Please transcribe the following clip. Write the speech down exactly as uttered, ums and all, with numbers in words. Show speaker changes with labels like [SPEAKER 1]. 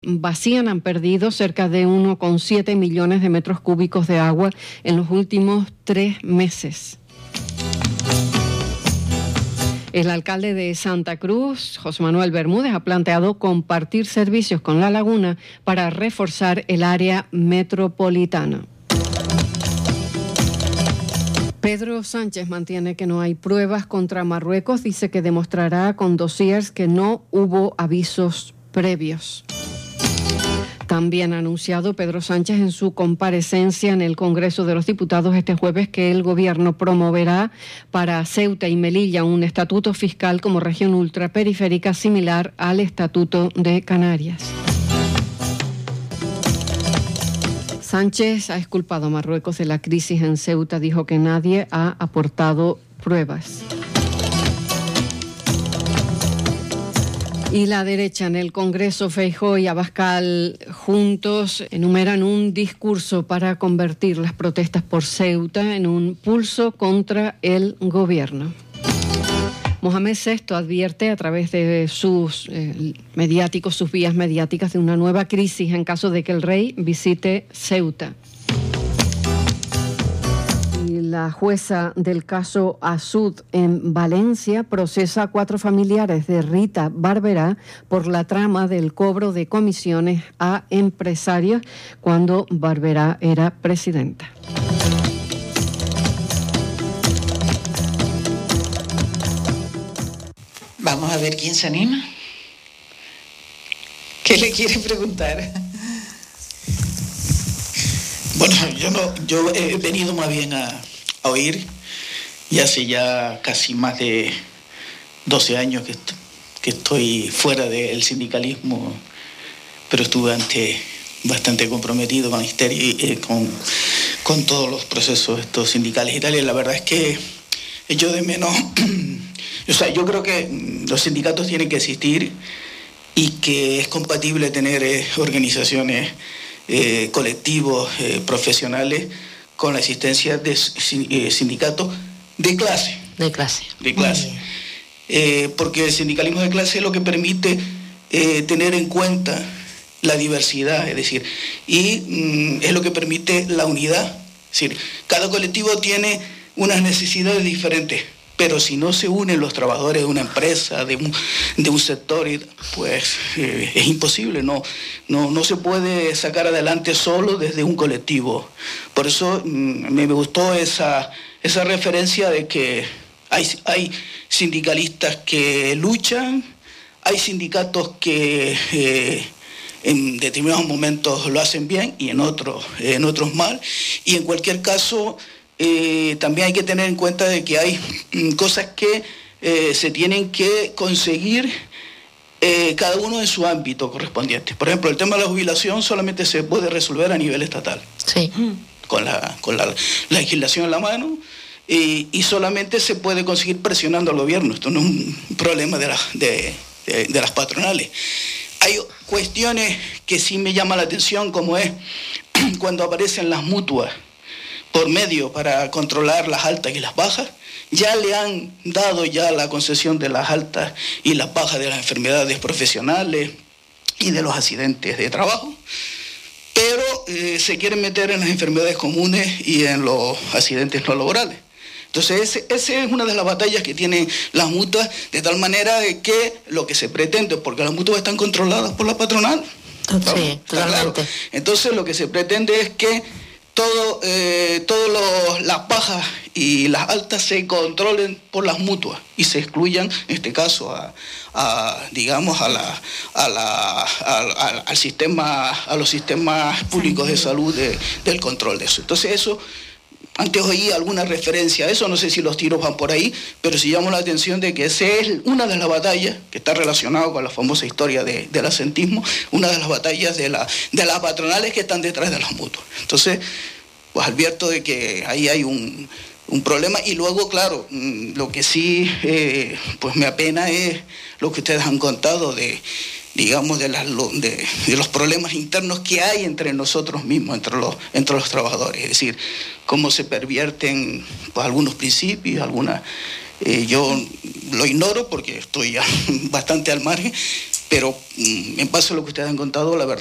[SPEAKER 1] vacían han perdido cerca de uno coma siete millones de metros cúbicos de agua en los últimos tres meses. El alcalde de Santa Cruz, José Manuel Bermúdez, ha planteado compartir servicios con La Laguna para reforzar el área metropolitana. Pedro Sánchez mantiene que no hay pruebas contra Marruecos. Dice que demostrará con dossiers que no hubo avisos previos. También ha anunciado Pedro Sánchez en su comparecencia en el Congreso de los Diputados este jueves que el Gobierno promoverá para Ceuta y Melilla un estatuto fiscal como región ultraperiférica similar al Estatuto de Canarias. Sánchez ha exculpado a Marruecos de la crisis en Ceuta. Dijo que nadie ha aportado pruebas. Y la derecha en el Congreso, Feijóo y Abascal juntos enumeran un discurso para convertir las protestas por Ceuta en un pulso contra el gobierno. Mohamed sexto advierte a través de sus eh, mediáticos, sus vías mediáticas, de una nueva crisis en caso de que el rey visite Ceuta. La jueza del caso Asud en Valencia procesa a cuatro familiares de Rita Barberá por la trama del cobro de comisiones a empresarios cuando Barberá era presidenta.
[SPEAKER 2] Vamos a ver quién se anima. ¿Qué le quiere preguntar?
[SPEAKER 3] Bueno, yo no, yo he venido más bien a, a oír, y hace ya casi más de doce años que, est- que estoy fuera del sindicalismo, pero estuve antes bastante comprometido con Histeria y eh, con, con todos los procesos estos sindicales y tal, y la verdad es que echo de menos, o sea, yo creo que los sindicatos tienen que existir y que es compatible tener eh, organizaciones, Eh, colectivos eh, profesionales con la existencia de eh, sindicatos de clase.
[SPEAKER 2] De clase.
[SPEAKER 3] De clase. Eh, porque el sindicalismo de clase es lo que permite eh, tener en cuenta la diversidad, es decir, y mm, es lo que permite la unidad. Es decir, cada colectivo tiene unas necesidades diferentes, pero si no se unen los trabajadores de una empresa, de un, de un sector, pues eh, es imposible, no, no, no se puede sacar adelante solo desde un colectivo. Por eso mmm, me gustó esa, esa referencia de que hay, hay sindicalistas que luchan, hay sindicatos que eh, en determinados momentos lo hacen bien y en otros, en otros mal, y en cualquier caso Eh, también hay que tener en cuenta de que hay mm, cosas que eh, se tienen que conseguir eh, cada uno en su ámbito correspondiente. Por ejemplo, el tema de la jubilación solamente se puede resolver a nivel estatal.
[SPEAKER 2] Sí.
[SPEAKER 3] Con la, con la, la legislación en la mano, y, y solamente se puede conseguir presionando al gobierno. Esto no es un problema de, la, de, de, de las patronales. Hay cuestiones que sí me llaman la atención, como es cuando aparecen las mutuas por medio para controlar las altas y las bajas. Ya le han dado ya la concesión de las altas y las bajas de las enfermedades profesionales y de los accidentes de trabajo, pero eh, se quieren meter en las enfermedades comunes y en los accidentes no laborales. Entonces, esa ese es una de las batallas que tienen las mutuas, de tal manera de que lo que se pretende, porque las mutuas están controladas por la patronal.
[SPEAKER 2] Sí, totalmente.
[SPEAKER 3] Claro. Entonces, lo que se pretende es que todo, eh, todas las bajas y las altas se controlen por las mutuas y se excluyan, en este caso, a, a digamos, a la, a la, a, a, al sistema, a los sistemas públicos de salud de, del control de eso. Entonces, eso, antes oí alguna referencia a eso, no sé si los tiros van por ahí, pero sí llamo la atención de que esa es una de las batallas que está relacionada con la famosa historia de, del asentismo, una de las batallas de, la, de las patronales que están detrás de las mutuas. Entonces, pues advierto de que ahí hay un, un problema, y luego, claro, lo que sí eh, pues me apena es lo que ustedes han contado de, digamos, de, las, de, de los problemas internos que hay entre nosotros mismos, entre los, entre los trabajadores, es decir, cómo se pervierten pues, algunos principios, algunas, eh, yo lo ignoro porque estoy ya bastante al margen, pero mm, en base a lo que ustedes han contado, la verdad